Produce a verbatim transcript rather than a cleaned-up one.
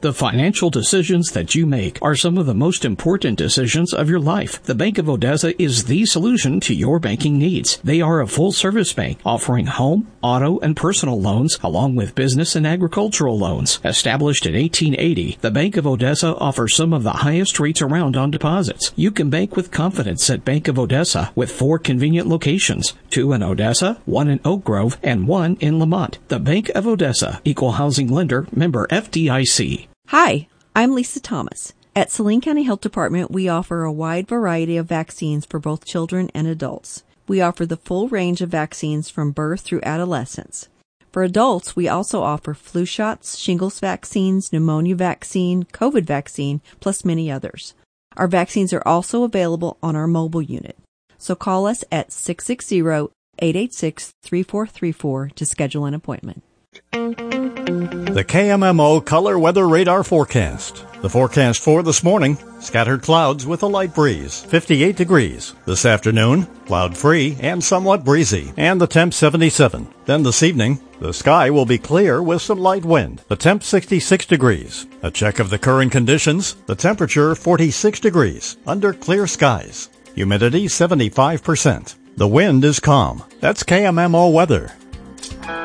The financial decisions that you make are some of the most important decisions of your life. The Bank of Odessa is the solution to your banking needs. They are a full-service bank offering home, auto, and personal loans along with business and agricultural loans. Established in eighteen eighty, the Bank of Odessa offers some of the highest rates around on deposits. You can bank with confidence at Bank of Odessa with four convenient locations, two in Odessa, one in Oak Grove, and one in Lamont. The Bank of Odessa, Equal Housing Lender, member F D I C. Hi, I'm Lisa Thomas. At Saline County Health Department, we offer a wide variety of vaccines for both children and adults. We offer the full range of vaccines from birth through adolescence. For adults, we also offer flu shots, shingles vaccines, pneumonia vaccine, COVID vaccine, plus many others. Our vaccines are also available on our mobile unit. So call us at six six zero, eight eight six, three four three four to schedule an appointment. The K M M O Color Weather Radar Forecast. The forecast for this morning, scattered clouds with a light breeze, fifty-eight degrees. This afternoon, cloud-free and somewhat breezy, and the temp seventy-seven. Then this evening, the sky will be clear with some light wind. The temp sixty-six degrees. A check of the current conditions, the temperature forty-six degrees, under clear skies. Humidity seventy-five percent. The wind is calm. That's K M M O weather.